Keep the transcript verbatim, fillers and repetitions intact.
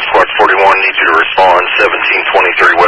Squad forty-one needs you to respond, seventeen twenty-three